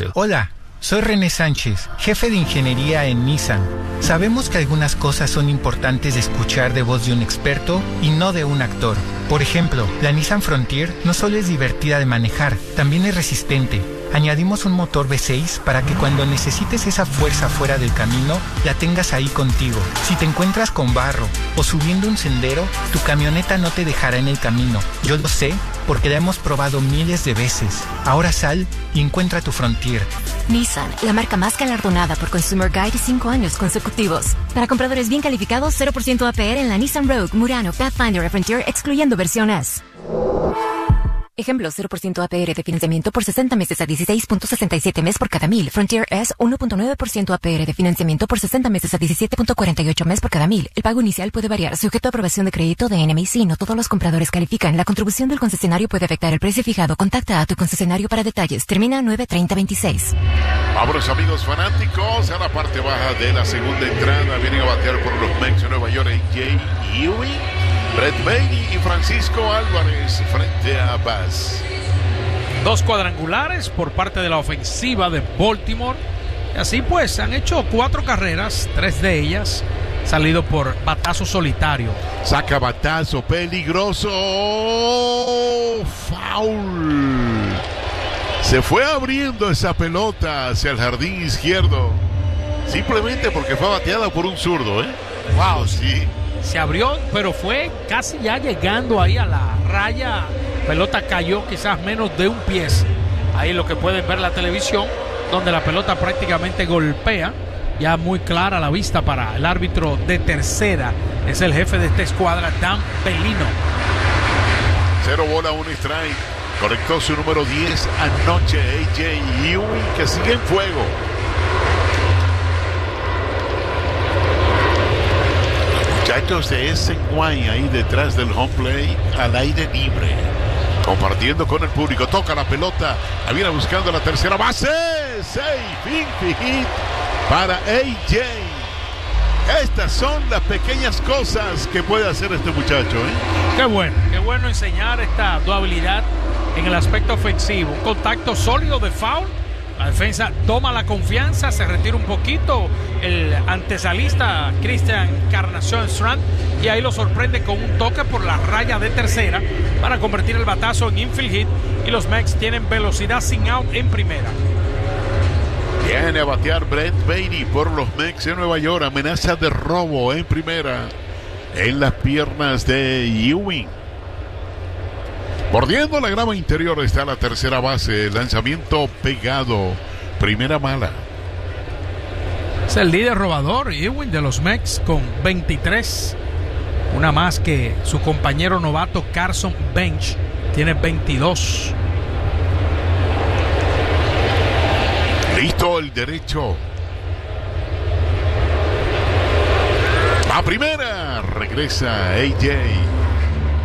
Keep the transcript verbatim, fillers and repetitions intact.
Hola, soy René Sánchez, jefe de ingeniería en Nissan. Sabemos que algunas cosas son importantes de escuchar de voz de un experto y no de un actor. Por ejemplo, la Nissan Frontier no solo es divertida de manejar, también es resistente. Añadimos un motor V seis para que cuando necesites esa fuerza fuera del camino, la tengas ahí contigo. Si te encuentras con barro o subiendo un sendero, tu camioneta no te dejará en el camino. Yo lo sé porque la hemos probado miles de veces. Ahora sal y encuentra tu Frontier. Nissan, la marca más galardonada por Consumer Guide cinco años consecutivos. Para compradores bien calificados, cero por ciento A P R en la Nissan Rogue, Murano, Pathfinder y Frontier, excluyendo versión S. Ejemplo, cero por ciento A P R de financiamiento por sesenta meses a dieciséis punto sesenta y siete mes por cada mil. Frontier S, uno punto nueve por ciento A P R de financiamiento por sesenta meses a diecisiete punto cuarenta y ocho mes por cada mil. El pago inicial puede variar, sujeto a aprobación de crédito de N M I C. No todos los compradores califican. La contribución del concesionario puede afectar el precio fijado. Contacta a tu concesionario para detalles. Termina nueve treinta veintiséis. Vámonos, amigos fanáticos, a la parte baja de la segunda entrada. Vienen a batear por los Mets de Nueva York A J Ewing, Brett Baty y Francisco Álvarez frente a Bass. Dos cuadrangulares por parte de la ofensiva de Baltimore. Y así pues, han hecho cuatro carreras, tres de ellas salido por batazo solitario. Saca batazo peligroso. Foul. Se fue abriendo esa pelota hacia el jardín izquierdo. Simplemente porque fue bateada por un zurdo, ¿eh? Wow, sí. Se abrió, pero fue casi ya llegando ahí a la raya. Pelota cayó quizás menos de un pie. Ahí lo que pueden ver la televisión, donde la pelota prácticamente golpea. Ya muy clara la vista para el árbitro de tercera. Es el jefe de esta escuadra, Dan Bellino. Cero bola, un strike. Conectó su número diez anoche, A J Ewing, que sigue en fuego. Muchachos de S N Y ahí detrás del home play al aire libre, compartiendo con el público. Toca la pelota, la viene buscando la tercera base. Safe, hit para A J. Estas son las pequeñas cosas que puede hacer este muchacho, ¿eh? Qué bueno, qué bueno enseñar esta habilidad en el aspecto ofensivo. Un contacto sólido de foul. La defensa toma la confianza, se retira un poquito el antesalista Christian Encarnación Strand y ahí lo sorprende con un toque por la raya de tercera para convertir el batazo en infield hit, y los Mets tienen velocidad sin out en primera. Viene a batear Brett Baty por los Mets de Nueva York. Amenaza de robo en primera en las piernas de Ewing. Mordiendo la grama interior está la tercera base. Lanzamiento pegado. Primera mala. Es el líder robador Ewing de los Mets con veintitrés. Una más que su compañero novato Carson Bench. Tiene veintidós. Listo el derecho. La primera. Regresa A J.